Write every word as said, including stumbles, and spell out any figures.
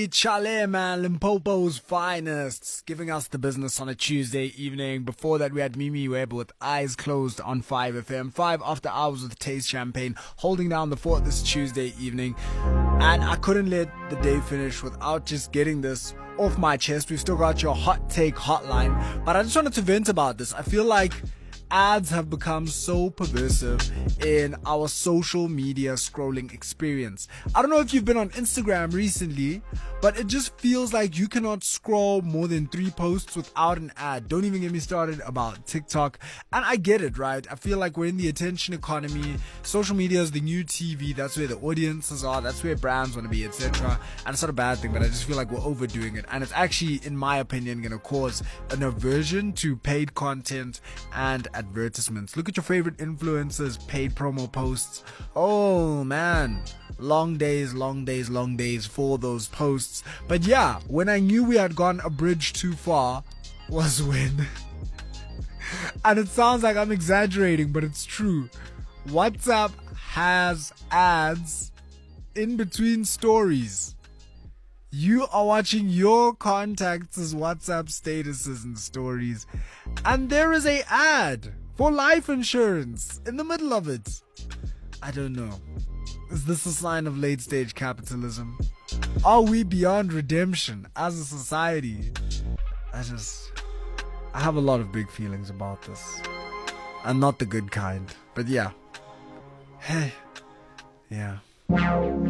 Lee Chale, man, Limpopo's finest, giving us the business on a Tuesday evening. Before that, we had Mimi Webb with Eyes Closed on five F M. five After Hours with Taste Champagne, holding down the fort this Tuesday evening. And I couldn't let the day finish without just getting this off my chest. We've still got your hot take hotline, but I just wanted to vent about this. I feel like ads have become so pervasive in our social media scrolling experience. I don't know if you've been on Instagram recently, but it just feels like you cannot scroll more than three posts without an ad. Don't even get me started about TikTok. And I get it, right? I feel like we're in the attention economy. Social media is the new T V. That's where the audiences are. That's where brands want to be, et cetera. And it's not a bad thing, but I just feel like we're overdoing it. And it's actually, in my opinion, going to cause an aversion to paid content and advertisements. Look at your favorite influencers, paid promo posts. Oh man, long days, long days, long days for those posts. But yeah, when I knew we had gone a bridge too far was when, and it sounds like I'm exaggerating, but it's true, WhatsApp has ads in between stories. You are watching your contacts' WhatsApp statuses and stories, and there is a ad for life insurance in the middle of it. I don't know. Is this a sign of late stage capitalism? Are we beyond redemption as a society? I just, I have a lot of big feelings about this, and not the good kind. But yeah, hey, yeah.